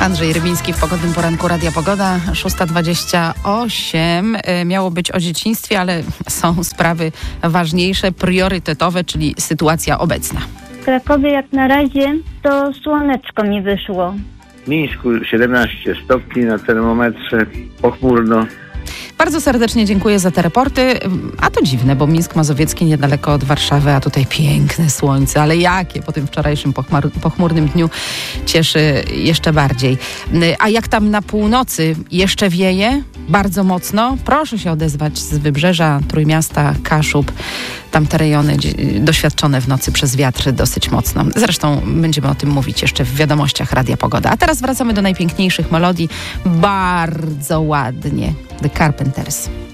Andrzej Rybiński w Pogodnym Poranku Radia Pogoda, 6:28. Miało być o dzieciństwie, ale są sprawy ważniejsze, priorytetowe, czyli sytuacja obecna. W Krakowie jak na razie to słoneczko mi wyszło. W Mińsku 17 stopni na termometrze, pochmurno. Bardzo serdecznie dziękuję za te raporty. A to dziwne, bo Mińsk Mazowiecki niedaleko od Warszawy, a tutaj piękne słońce. Ale jakie po tym wczorajszym pochmurnym dniu cieszy jeszcze bardziej. A jak tam na północy jeszcze wieje? Bardzo mocno. Proszę się odezwać z Wybrzeża, Trójmiasta, Kaszub. Tam te rejony doświadczone w nocy przez wiatr dosyć mocno. Zresztą będziemy o tym mówić jeszcze w wiadomościach Radia Pogoda. A teraz wracamy do najpiękniejszych melodii. Bardzo ładnie. The Carpenters.